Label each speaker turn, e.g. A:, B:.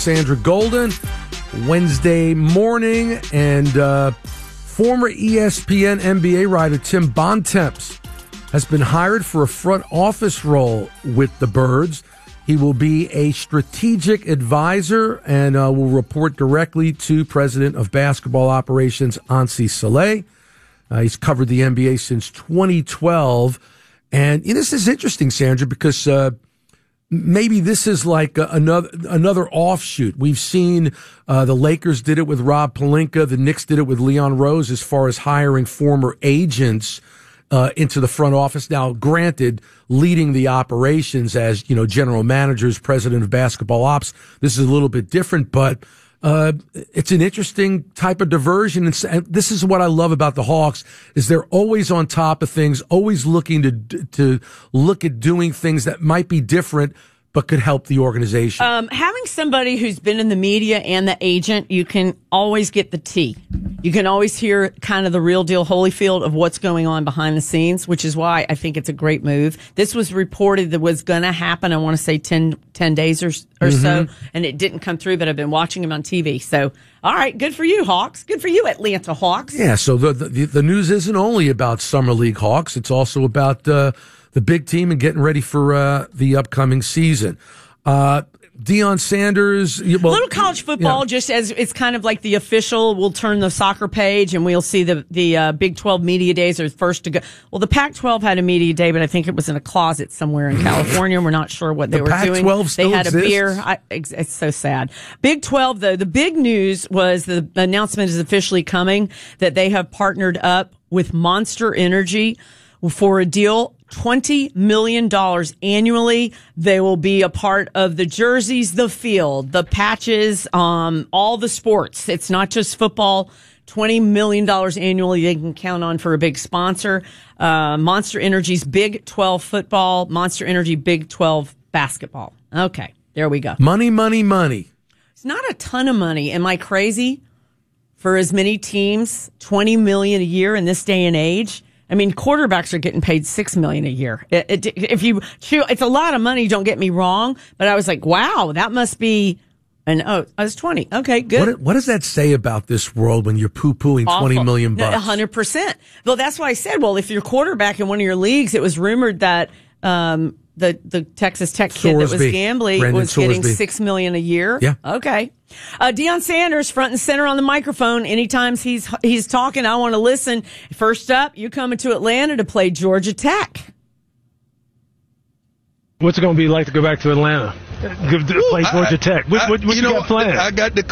A: Sandra Golden. Wednesday morning, and former ESPN NBA writer Tim Bontemps has been hired for a front office role with the Birds. He will be a strategic advisor and will report directly to President of Basketball Operations, Ansi Saleh. He's covered the NBA since 2012. And this is interesting, Sandra, because maybe this is like another offshoot. We've seen the Lakers did it with Rob Pelinka. The Knicks did it with Leon Rose as far as hiring former agents into the front office. Now, granted, leading the operations as, general managers, president of basketball ops, this is a little bit different, but it's an interesting type of diversion. And this is what I love about the Hawks is they're always on top of things, always looking to look at doing things that might be different, but could help the organization.
B: Having somebody who's been in the media and the agent, you can always get the tea. You can always hear kind of the real deal Holyfield of what's going on behind the scenes, which is why I think it's a great move. This was reported that was going to happen, I want to say 10 days or so, and it didn't come through, but I've been watching him on TV. So, all right, good for you, Hawks. Good for you, Atlanta Hawks.
A: Yeah, so the news isn't only about Summer League Hawks. It's also about the big team and getting ready for the upcoming season. Deion Sanders.
B: Little college football, just as it's kind of like the official. We'll turn the soccer page and we'll see the Big 12 media days are first to go. Well, the Pac-12 had a media day, but I think it was in a closet somewhere in California. We're not sure what they were doing.
A: Pac-12 still
B: They had
A: exists?
B: a beer. It's so sad. Big 12, though, the big news was the announcement is officially coming that they have partnered up with Monster Energy for a deal. $20 million annually. They will be a part of the jerseys, the field, the patches, all the sports. It's not just football. $20 million annually they can count on for a big sponsor. Monster Energy's Big 12 football, Monster Energy Big 12 basketball. Okay, there we go.
A: Money, money, money.
B: It's not a ton of money. Am I crazy? For as many teams, $20 million a year in this day and age? I mean, quarterbacks are getting paid $6 million a year. If you chew, it's a lot of money. Don't get me wrong, but I was like, wow, that must be I was 20. Okay, good.
A: What does that say about this world when you're poo-pooing $20 million?
B: 100%. Well, that's why I said, well, if you're quarterback in one of your leagues, it was rumored that the Texas Tech kid that was gambling was getting $6 million a year.
A: Yeah.
B: Okay. Deion Sanders, front and center on the microphone. Anytime he's talking, I want to listen. First up, you coming to Atlanta to play Georgia Tech.
C: What's it going to be like to go back to Atlanta? Play Georgia Tech. What you got planned?
D: I got the